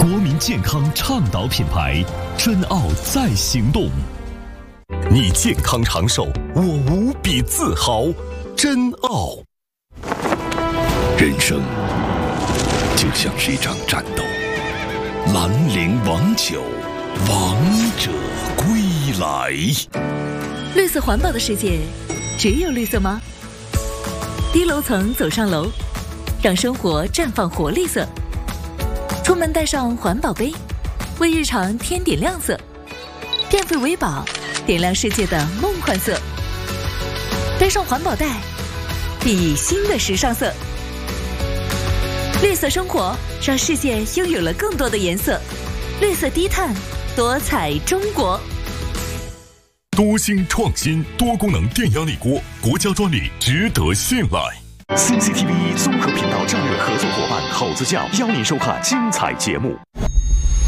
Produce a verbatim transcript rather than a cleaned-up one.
国民健康倡导品牌，真奥在行动。你健康长寿，我无比自豪。真奥。人生就像是一场战斗，兰陵王酒，王者归来。 绿色环保的世界，只有绿色吗？低楼层走上楼，让生活绽放活力色。出门带上环保杯，为日常添点亮色。变废为宝，点亮世界的梦幻色。背上环保袋，熠熠新的时尚色。绿色生活，让世界拥有了更多的颜色。绿色低碳，多彩中国。 多星创新多功能电压力锅，国家专利，值得信赖。 C C T V 综合频道战略合作伙伴好自教邀您收看精彩节目。